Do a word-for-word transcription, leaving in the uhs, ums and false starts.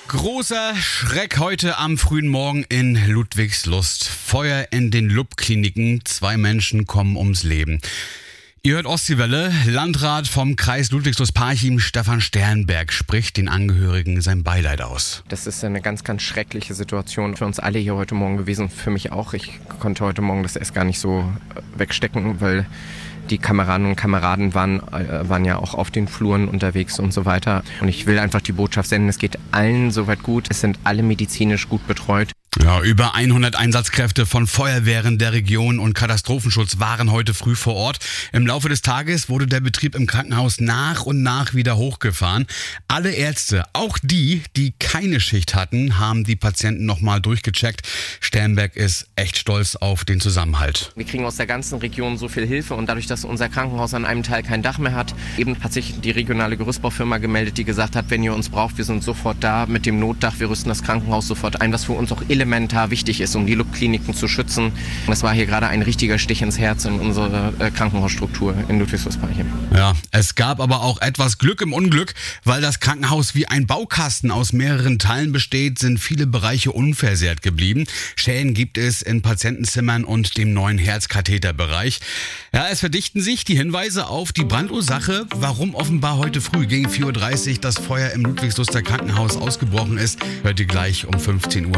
Großer Schreck heute am frühen Morgen in Ludwigslust. Feuer in den Lupp-Kliniken. Zwei Menschen kommen ums Leben. Ihr hört Ostseewelle. Landrat vom Kreis Ludwigslust-Parchim, Stefan Sternberg, spricht den Angehörigen sein Beileid aus. Das ist eine ganz, ganz schreckliche Situation für uns alle hier heute Morgen gewesen. Für mich auch. Ich konnte heute Morgen das erst gar nicht so wegstecken, weil die Kameradinnen und Kameraden waren, äh, waren ja auch auf den Fluren unterwegs und so weiter. Und ich will einfach die Botschaft senden, es geht allen soweit gut. Es sind alle medizinisch gut betreut. Ja, über hundert Einsatzkräfte von Feuerwehren der Region und Katastrophenschutz waren heute früh vor Ort. Im Laufe des Tages wurde der Betrieb im Krankenhaus nach und nach wieder hochgefahren. Alle Ärzte, auch die, die keine Schicht hatten, haben die Patienten nochmal durchgecheckt. Sternberg ist echt stolz auf den Zusammenhalt. Wir kriegen aus der ganzen Region so viel Hilfe und dadurch, dass unser Krankenhaus an einem Teil kein Dach mehr hat, eben hat sich die regionale Gerüstbaufirma gemeldet, die gesagt hat, wenn ihr uns braucht, wir sind sofort da mit dem Notdach, wir rüsten das Krankenhaus sofort ein, was für uns auch elementar wichtig ist, um die Lupp-Kliniken zu schützen. Das war hier gerade ein richtiger Stich ins Herz in unsere äh, Krankenhausstruktur in Ludwigslust-Parchim. Ja, es gab aber auch etwas Glück im Unglück, weil das Krankenhaus wie ein Baukasten aus mehreren Teilen besteht, sind viele Bereiche unversehrt geblieben. Schäden gibt es in Patientenzimmern und dem neuen Herzkatheterbereich. Ja, es verdichten sich die Hinweise auf die Brandursache, warum offenbar heute früh gegen vier Uhr dreißig das Feuer im Ludwigsluster Krankenhaus ausgebrochen ist. Hört ihr gleich um fünfzehn Uhr